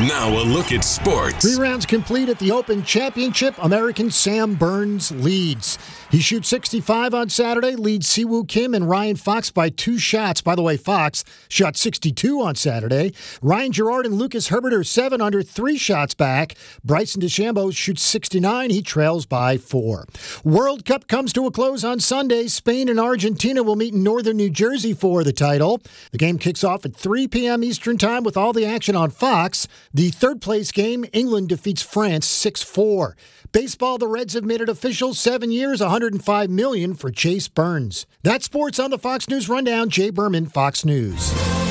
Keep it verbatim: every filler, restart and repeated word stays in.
Now a look at sports. Three rounds complete at the Open Championship. American Sam Burns leads. He shoots sixty-five on Saturday, leads Siwoo Kim and Ryan Fox by two shots. By the way, Fox shot sixty-two on Saturday. Ryan Gerard and Lucas Herbert are seven under, three shots back. Bryson DeChambeau shoots sixty-nine. He trails by four. World Cup comes to a close on Sunday. Spain and Argentina will meet in northern New Jersey for the title. The game kicks off at three p.m. Eastern Time with all the action on Fox. The third-place game, England defeats France six four. Baseball, the Reds have made it official. Seven years, one hundred five million dollars for Chase Burns. That's sports on the Fox News Rundown. Jay Berman, Fox News.